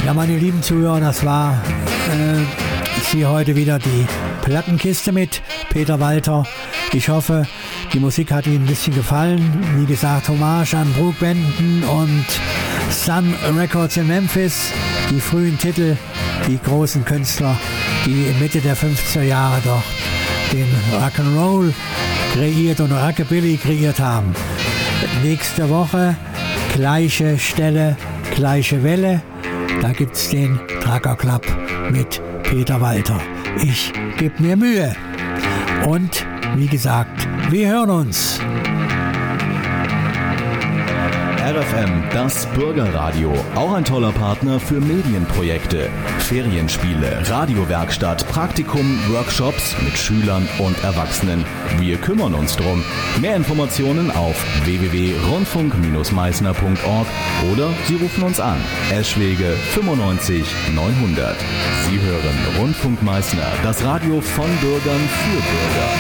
Ja, meine lieben Zuhörer, das war sie heute wieder, die Plattenkiste mit Peter Walter. Ich hoffe, die Musik hat Ihnen ein bisschen gefallen. Wie gesagt, Hommage an Brooke Benton und Sun Records in Memphis. Die frühen Titel, die großen Künstler, die Mitte der 50er Jahre dort den Rock'n'Roll kreiert und Rockabilly kreiert haben. Nächste Woche gleiche Stelle, gleiche Welle. Da gibt's den Trucker Club mit Peter Walter. Ich gebe mir Mühe. Und wie gesagt, wir hören uns. RFM, das Bürgerradio, auch ein toller Partner für Medienprojekte, Ferienspiele, Radiowerkstatt, Praktikum, Workshops mit Schülern und Erwachsenen. Wir kümmern uns drum. Mehr Informationen auf www.rundfunk-meißner.org oder Sie rufen uns an. Eschwege 95 900. Sie hören Rundfunk Meißner, das Radio von Bürgern für Bürger.